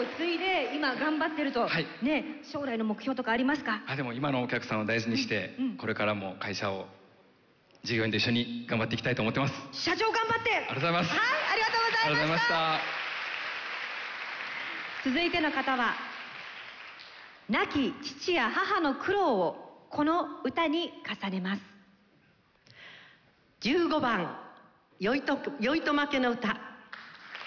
を継いで今頑張ってると、ね、将来の目標とかありますか？ でも今のお客さんを大事にして、これからも会社を従業員と一緒に頑張っていきたいと思ってます。 社長頑張って。ありがとうございます。 はい、ありがとうございました。続いての方は、亡き父や母の苦労をこの歌に重ねます。 15番、よいとまけの歌。